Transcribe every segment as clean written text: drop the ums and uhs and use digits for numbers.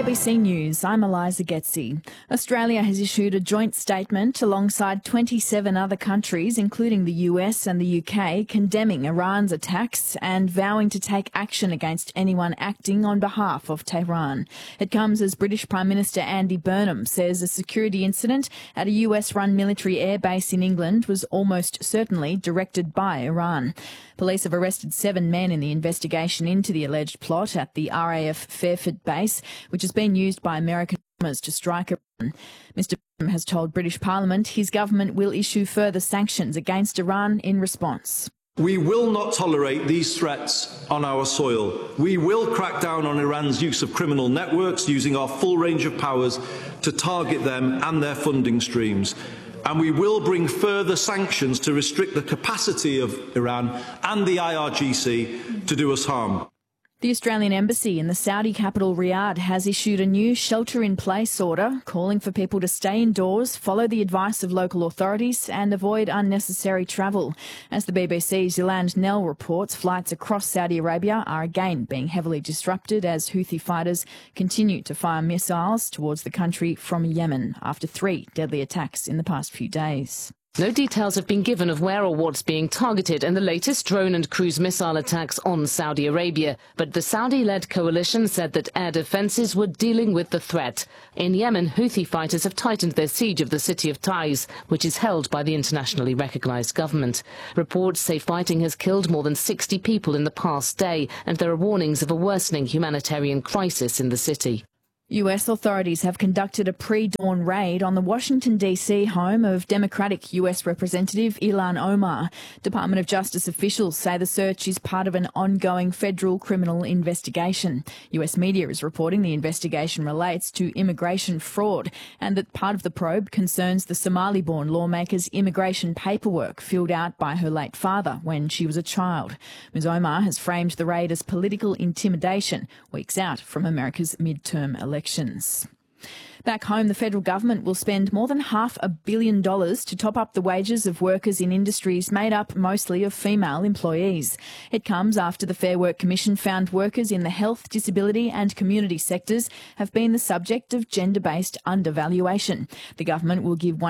ABC News, I'm Eliza Getzi. Australia has issued a joint statement alongside 27 other countries, including the US and the UK, condemning Iran's attacks and vowing to take action against anyone acting on behalf of Tehran. It comes as British Prime Minister Andy Burnham says a security incident at a US-run military airbase in England was almost certainly directed by Iran. Police have arrested 7 men in the investigation into the alleged plot at the RAF Fairford base, which has been used by American bombers to strike Iran. Mr. Burnham has told British Parliament his government will issue further sanctions against Iran in response. We will not tolerate these threats on our soil. We will crack down on Iran's use of criminal networks, using our full range of powers to target them and their funding streams. And we will bring further sanctions to restrict the capacity of Iran and the IRGC to do us harm. The Australian Embassy in the Saudi capital Riyadh has issued a new shelter-in-place order calling for people to stay indoors, follow the advice of local authorities and avoid unnecessary travel. As the BBC's Yolande Nell reports, flights across Saudi Arabia are again being heavily disrupted as Houthi fighters continue to fire missiles towards the country from Yemen after 3 deadly attacks in the past few days. No details have been given of where or what's being targeted in the latest drone and cruise missile attacks on Saudi Arabia, but the Saudi-led coalition said that air defences were dealing with the threat. In Yemen, Houthi fighters have tightened their siege of the city of Taiz, which is held by the internationally recognised government. Reports say fighting has killed more than 60 people in the past day, and there are warnings of a worsening humanitarian crisis in the city. US authorities have conducted a pre-dawn raid on the Washington, D.C. home of Democratic US Representative Ilhan Omar. Department of Justice officials say the search is part of an ongoing federal criminal investigation. US media is reporting the investigation relates to immigration fraud and that part of the probe concerns the Somali-born lawmaker's immigration paperwork filled out by her late father when she was a child. Ms. Omar has framed the raid as political intimidation, weeks out from America's midterm elections. Back home, the federal government will spend more than $500 million to top up the wages of workers in industries made up mostly of female employees. It comes after the Fair Work Commission found workers in the health, disability and community sectors have been the subject of gender-based undervaluation. The government will give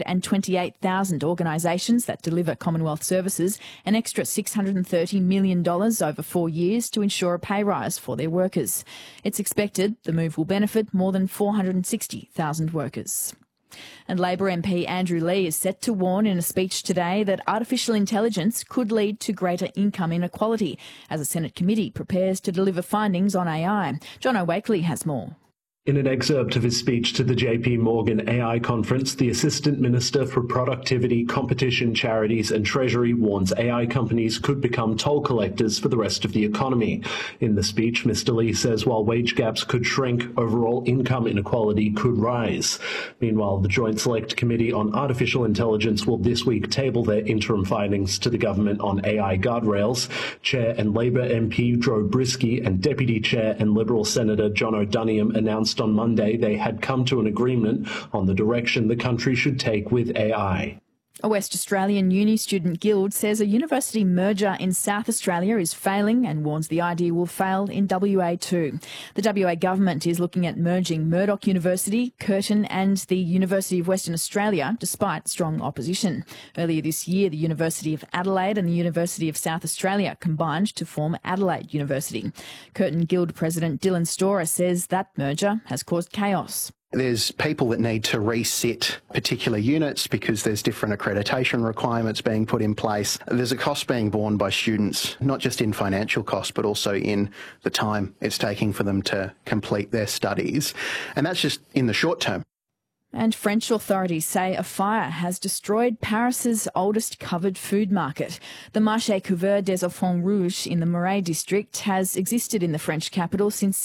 128,000 organisations that deliver Commonwealth services an extra $630 million over 4 years to ensure a pay rise for their workers. It's expected the move will benefit more than 460,000 workers. And Labor MP Andrew Leigh is set to warn in a speech today that artificial intelligence could lead to greater income inequality as a Senate committee prepares to deliver findings on AI. John O'Wakely has more. In an excerpt of his speech to the JP Morgan AI conference, the Assistant Minister for Productivity, Competition, Charities and Treasury warns AI companies could become toll collectors for the rest of the economy. In the speech, Mr. Leigh says while wage gaps could shrink, overall income inequality could rise. Meanwhile, the Joint Select Committee on Artificial Intelligence will this week table their interim findings to the government on AI guardrails. Chair and Labor MP Joe Brisky and Deputy Chair and Liberal Senator John O'Duniam announced on Monday they had come to an agreement on the direction the country should take with AI. A West Australian uni student guild says a university merger in South Australia is failing and warns the idea will fail in WA too. The WA government is looking at merging Murdoch University, Curtin and the University of Western Australia, despite strong opposition. Earlier this year, the University of Adelaide and the University of South Australia combined to form Adelaide University. Curtin Guild President Dylan Storer says that merger has caused chaos. There's people that need to reset particular units because there's different accreditation requirements being put in place. There's a cost being borne by students, not just in financial cost, but also in the time it's taking for them to complete their studies. And that's just in the short term. And French authorities say a fire has destroyed Paris's oldest covered food market. The Marché Couvert des Enfants Rouges in the Marais district has existed in the French capital since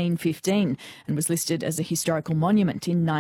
1615 and was listed as a historical monument in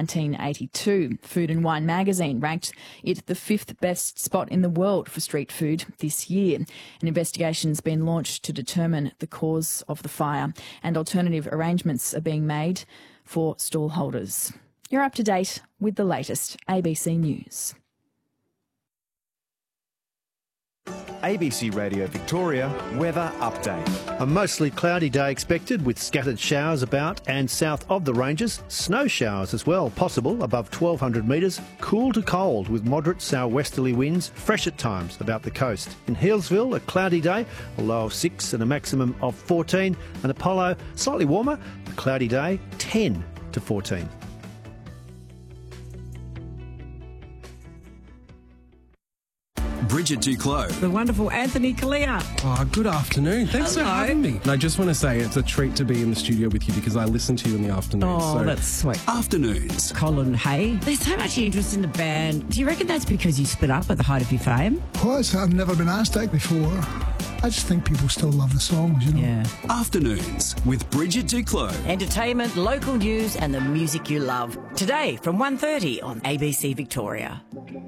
1982. Food and Wine magazine ranked it the 5th best spot in the world for street food this year. An investigation's been launched to determine the cause of the fire, and alternative arrangements are being made for stall holders. You're up to date with the latest ABC News. ABC Radio Victoria weather update. A mostly cloudy day expected with scattered showers about and south of the ranges. Snow showers as well possible above 1,200 metres. Cool to cold with moderate southwesterly winds, fresh at times about the coast. In Healesville, a cloudy day, a low of 6 and a maximum of 14. And Apollo, slightly warmer, a cloudy day, 10 to 14. Bridget Duclos. The wonderful Anthony Kalia. Oh, good afternoon. Thanks for having me. And I just want to say it's a treat to be in the studio with you because I listen to you in the afternoon. Oh, that's sweet. Afternoons. Colin Hay. There's so much interest in the band. Do you reckon that's because you split up at the height of your fame? Plus, I've never been asked that before. I just think people still love the songs, you know. Yeah. Afternoons with Bridget Duclos. Entertainment, local news and the music you love. Today from 1:30 on ABC Victoria.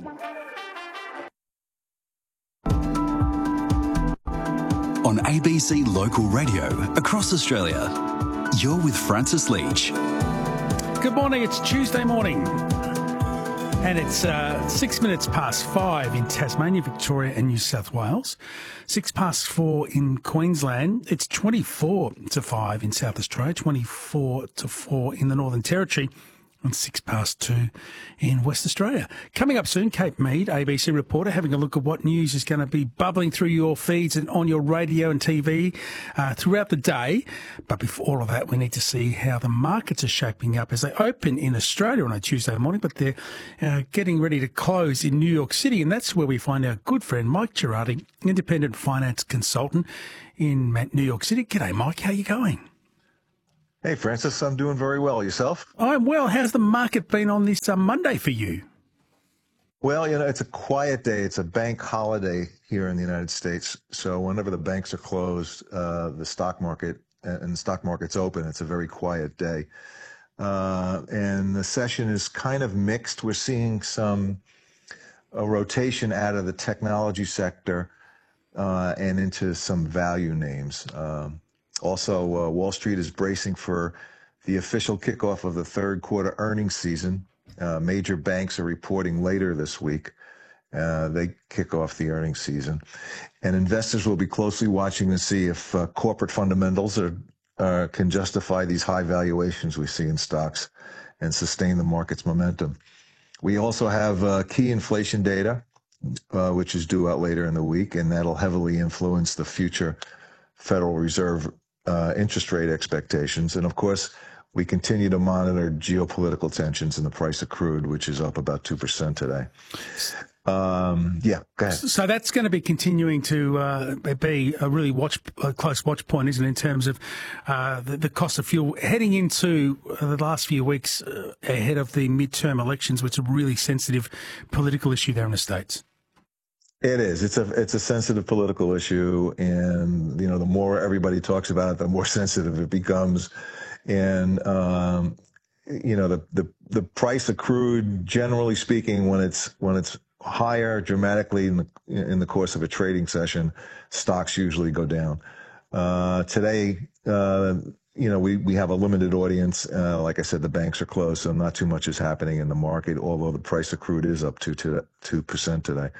On ABC Local Radio across Australia, you're with Francis Leach. Good morning, it's Tuesday morning. And it's 6 minutes past 5 in Tasmania, Victoria and New South Wales. 6 past 4 in Queensland. It's 24 to 5 in South Australia, 24 to 4 in the Northern Territory. And 6 past 2 in West Australia. Coming up soon, Kate Mead, ABC reporter, having a look at what news is going to be bubbling through your feeds and on your radio and TV throughout the day. But before all of that, we need to see how the markets are shaping up as they open in Australia on a Tuesday morning, but they're getting ready to close in New York City. And that's where we find our good friend Mike Girardi, independent finance consultant in New York City. G'day, Mike. How are you going? Hey, Francis, I'm doing very well. Yourself? I'm well. How's the market been on this Monday for you? Well, you know, it's a quiet day. It's a bank holiday here in the United States. So whenever the banks are closed, the stock market and the stock market's open, it's a very quiet day. And the session is kind of mixed. We're seeing a rotation out of the technology sector and into some value names. Also, Wall Street is bracing for the official kickoff of the third quarter earnings season. Major banks are reporting later this week. They kick off the earnings season. And investors will be closely watching to see if corporate fundamentals can justify these high valuations we see in stocks and sustain the market's momentum. We also have key inflation data, which is due out later in the week, and that'll heavily influence the future Federal Reserve interest rate expectations. And of course, we continue to monitor geopolitical tensions in the price of crude, which is up about 2% today. Yeah, go ahead. So that's going to be continuing to be a really close watch point, isn't it, in terms of the cost of fuel heading into the last few weeks ahead of the midterm elections, which is a really sensitive political issue there in the States. It is. It's a sensitive political issue, and you know, the more everybody talks about it, the more sensitive it becomes. And you know, the price of crude, generally speaking, when it's higher dramatically in the course of a trading session, stocks usually go down. Today, you know, we have a limited audience. Like I said, the banks are closed, so not too much is happening in the market, although the price of crude is up 2% today.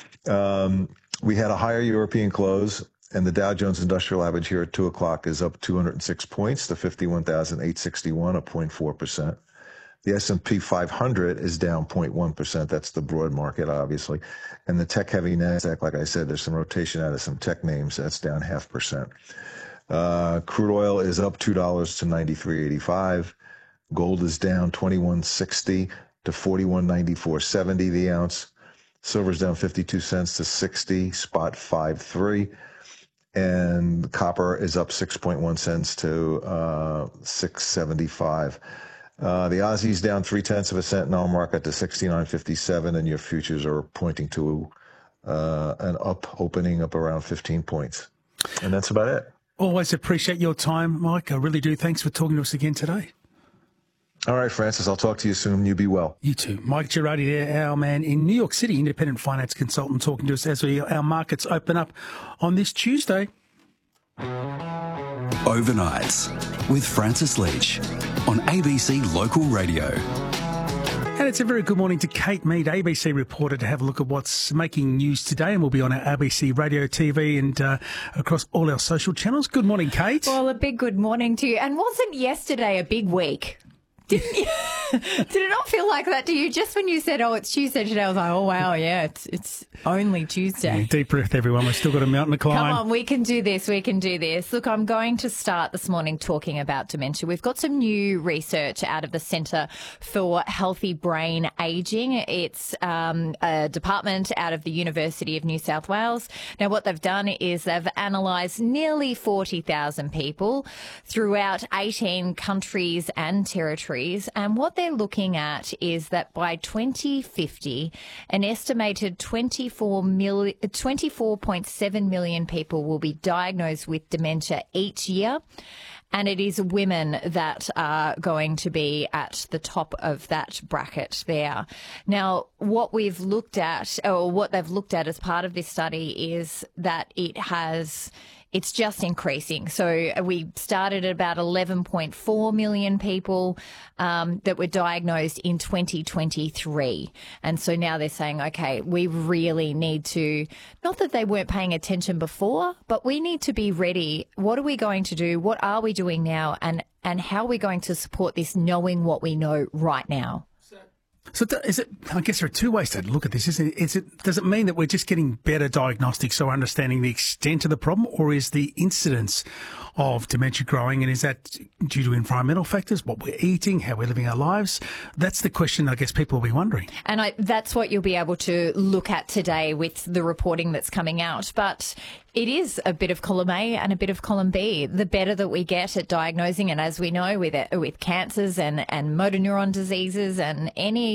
We had a higher European close, and the Dow Jones Industrial Average here at 2 o'clock is up 206 points to 51,861, up 0.4%. The S&P 500 is down 0.1%. That's the broad market, obviously. And the tech-heavy NASDAQ, like I said, there's some rotation out of some tech names. That's down 0.5%. Crude oil is up $2 to $93.85. Gold is down $21.60 to $41.94.70 the ounce. Silver's down 52 cents to 60, spot 5.3. And copper is up 6.1 cents to 6.75. The Aussie's down 0.3 cents in our market to 69.57, and your futures are pointing to an opening up around 15 points. And that's about it. Always appreciate your time, Mike. I really do. Thanks for talking to us again today. All right, Francis, I'll talk to you soon. You be well. You too. Mike Girardi there, our man in New York City, independent finance consultant, talking to us as our markets open up on this Tuesday. Overnights with Francis Leach on ABC Local Radio. And it's a very good morning to Kate Mead, ABC reporter, to have a look at what's making news today. And we'll be on our ABC radio, TV and across all our social channels. Good morning, Kate. Well, a big good morning to you. And wasn't yesterday a big week? Didn't you? Did it not feel like that to you? Just when you said, it's Tuesday today, I was like, oh, wow, yeah, it's only Tuesday. Yeah, deep breath, everyone. We've still got a mountain to climb. Come on, we can do this. We can do this. Look, I'm going to start this morning talking about dementia. We've got some new research out of the Centre for Healthy Brain Ageing. It's a department out of the University of New South Wales. Now, what they've done is they've analysed nearly 40,000 people throughout 18 countries and territories. And what they're looking at is that by 2050, an estimated 24.7 million people will be diagnosed with dementia each year. And it is women that are going to be at the top of that bracket there. Now, what we've looked at, or what they've looked at as part of this study, is that it's just increasing. So we started at about 11.4 million people that were diagnosed in 2023. And so now they're saying, okay, we really need to, not that they weren't paying attention before, but we need to be ready. What are we going to do? What are we doing now? And how are we going to support this, knowing what we know right now? So is it? I guess there are two ways to look at this. Does it mean that we're just getting better diagnostics or understanding the extent of the problem, or is the incidence of dementia growing, and is that due to environmental factors, what we're eating, how we're living our lives? That's the question I guess people will be wondering. And that's what you'll be able to look at today with the reporting that's coming out. But it is a bit of column A and a bit of column B. The better that we get at diagnosing, and as we know with cancers and motor neuron diseases and any